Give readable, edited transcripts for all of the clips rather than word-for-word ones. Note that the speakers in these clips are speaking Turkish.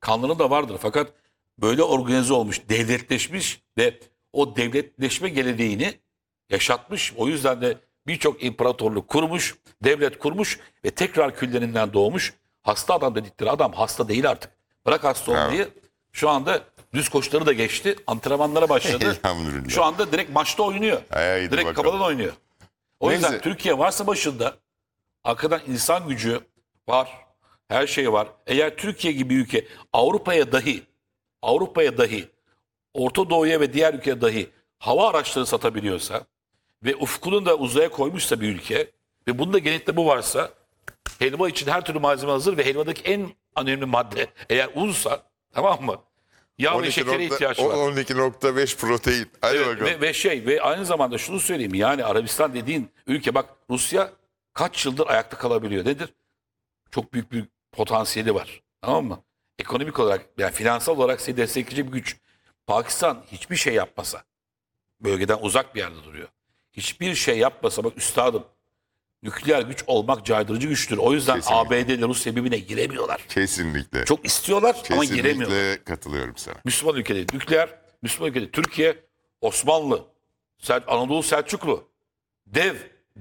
Kanları da vardır. Fakat böyle organize olmuş, devletleşmiş ve o devletleşme geleneğini yaşatmış. O yüzden de birçok imparatorluk kurmuş, devlet kurmuş ve tekrar küllerinden doğmuş. Hasta adam dedikleri adam hasta değil artık. Bırak hasta olmayı. Şu anda düz koşuları da geçti. Antrenmanlara başladı. Elhamdülillah. Şu anda direkt maçta oynuyor. Haydi Direkt bakalım. kafadan oynuyor. O Neyse. yüzden Türkiye varsa başında arkadan insan gücü var. Her şey var. Eğer Türkiye gibi ülke Avrupa'ya dahi Orta Doğu'ya ve diğer ülkeye dahi hava araçları satabiliyorsa ve ufkunu da uzaya koymuşsa bir ülke ve bunda genetikte bu varsa helva için her türlü malzeme hazır ve helvadaki en önemli madde eğer unsa, tamam mı? Yağ ve şekere ihtiyaç var. 12.5 protein. Hadi bakalım. Ve aynı zamanda şunu söyleyeyim, yani Arabistan dediğin ülke, bak Rusya kaç yıldır ayakta kalabiliyor, nedir? Çok büyük bir potansiyeli var, tamam mı? Ekonomik olarak, yani finansal olarak seni destekleyici bir güç. Pakistan hiçbir şey yapmasa, bölgeden uzak bir yerde duruyor. Hiçbir şey yapmasa, bak üstadım, nükleer güç olmak caydırıcı güçtür. O yüzden Kesinlikle. ABD ile Rusya birbirine giremiyorlar. Kesinlikle. Çok istiyorlar ama giremiyorlar. Kesinlikle katılıyorum sana. Müslüman ülke değil. Nükleer, Müslüman ülke değil. Türkiye, Osmanlı, Anadolu Selçuklu. Dev.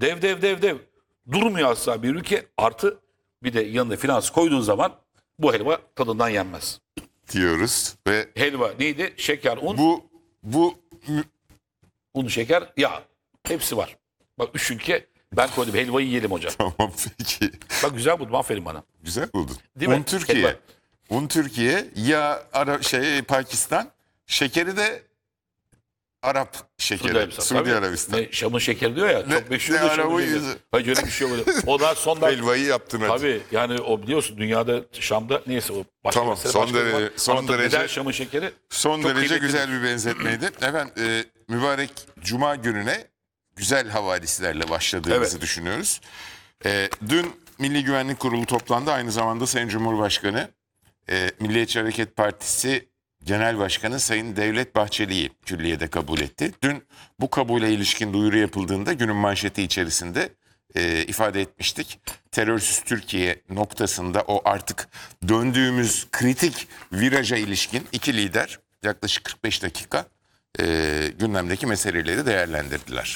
Durmuyor asla bir ülke. Artı bir de yanına finans koyduğun zaman bu helva tadından yenmez. Diyoruz ve Helva neydi? Şeker, un, bu un, şeker, yağ. Hepsi var. Bak 3 ülke ben koydum. Helvayı yiyelim hocam. tamam peki. Bak güzel buldum. Aferin bana. Güzel buldun. Değil mi? Un Türkiye. Helva. Un Türkiye, ya Pakistan, şekeri de Arap şekeri. Suudi Tabii. Arabistan. Ne, Şam'ın şekeri diyor ya. Çok meşhur. ne Arabı Şam'ın yüzü. şekeri. Hayır öyle bir şey oluyor. O da son dakika. Helvayı yaptın hadi. Tabii yani o biliyorsun dünyada Şam'da neyse o başka Tamam, mesele, son başka bir derece- var. son Anlatın, derece- neden Şam'ın şekeri? Son Çok derece kıymetli. güzel bir benzetmeydi. Efendim mübarek Cuma gününe güzel havadislerle başladığımızı Evet. düşünüyoruz. Dün Milli Güvenlik Kurulu toplandı. Aynı zamanda Sayın Cumhurbaşkanı, Milliyetçi Hareket Partisi Genel Başkanı Sayın Devlet Bahçeli'yi külliyede kabul etti. Dün bu kabule ilişkin duyuru yapıldığında günün manşeti içerisinde ifade etmiştik. Terörsüz Türkiye noktasında o artık döndüğümüz kritik viraja ilişkin iki lider yaklaşık 45 dakika gündemdeki meseleleri değerlendirdiler.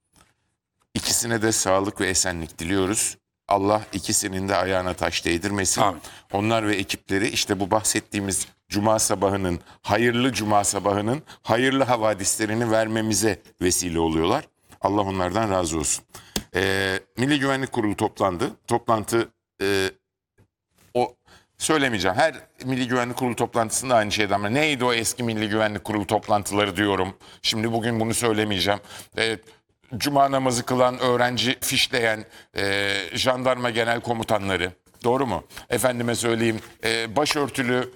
İkisine de sağlık ve esenlik diliyoruz. Allah ikisinin de ayağına taş değdirmesin. Amin. Onlar ve ekipleri işte bu bahsettiğimiz Cuma sabahının, hayırlı Cuma sabahının hayırlı havadislerini vermemize vesile oluyorlar. Allah onlardan razı olsun. Milli Güvenlik Kurulu toplandı. Toplantı o söylemeyeceğim. Her Milli Güvenlik Kurulu toplantısında aynı şeyden. Neydi o eski Milli Güvenlik Kurulu toplantıları diyorum. Şimdi bugün bunu söylemeyeceğim. Cuma namazı kılan, öğrenci fişleyen jandarma genel komutanları. Doğru mu? Efendime söyleyeyim, başörtülü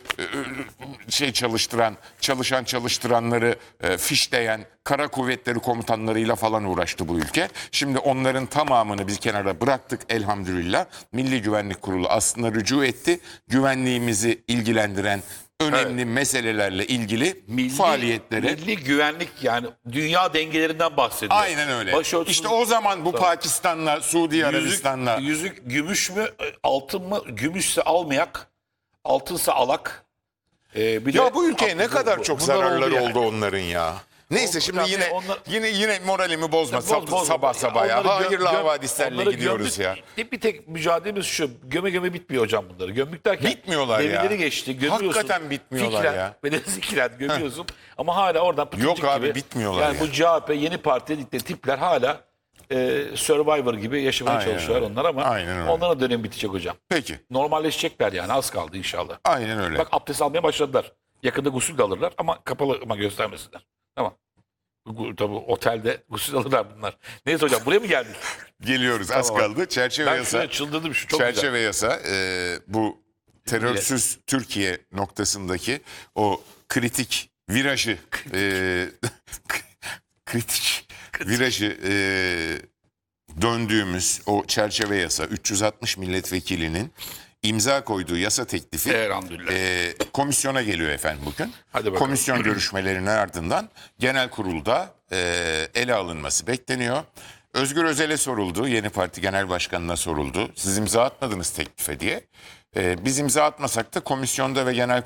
çalıştıranları fişleyen kara kuvvetleri komutanlarıyla falan uğraştı bu ülke. Şimdi onların tamamını biz kenara bıraktık elhamdülillah. Milli Güvenlik Kurulu aslında rücu etti. Güvenliğimizi ilgilendiren önemli meselelerle ilgili faaliyetlere. Milli güvenlik, yani dünya dengelerinden bahsediyor. Aynen öyle. Başörtüsü- İşte o zaman bu Pakistan'la, Suudi Arabistan'la. Yüzük gümüş mü, altın mı? Gümüşse almayak, altınsa alak. Bir de Ya bu ülkeye ne kadar çok bunlar zararları yani. oldu onların ya. Neyse şimdi Tabii yine moralimi bozma Bozma. sabah ya. Onları Hayırlı havadislerle onları gidiyoruz ya. Bir tek mücadelemiz şu. Göme bitmiyor hocam bunları. Gömlük derken Bitmiyorlar ya. devirleri geçti. Gömüyorsun. Hakikaten bitmiyorlar ya. Böyle zikiren gömüyorsun. Ama hala oradan pıtırcık Yok abi, gibi. bitmiyorlar yani ya. bu CHP yeni parti dedikleri tipler hala Survivor gibi yaşamaya Aynen çalışıyorlar öyle. onlar ama Aynen öyle. onlara dönem bitecek hocam. Peki. Normalleşecekler yani, az kaldı inşallah. Aynen öyle. Bak abdest almaya başladılar. Yakında gusül de alırlar ama kapalı, ama göstermesinler. Tamam. Tabii otelde gusül alırlar bunlar. Neyse hocam, buraya mı geldik? Geliyoruz, az Tamam. kaldı. Çerçeve Ben yasa. şuraya çıldırdım, şu çok güzel. Çerçeve yasa bu terörsüz Türkiye noktasındaki o kritik virajı kritik virajı döndüğümüz o çerçeve yasa 360 milletvekilinin imza koyduğu yasa teklifi Elhamdülillah. komisyona geliyor efendim bugün. Hadi bakalım. Komisyon görüşmelerinin ardından genel kurulda ele alınması bekleniyor. Özgür Özel'e soruldu, yeni parti genel başkanına soruldu. Siz imza atmadınız teklife diye. Biz imza atmasak da komisyonda ve genel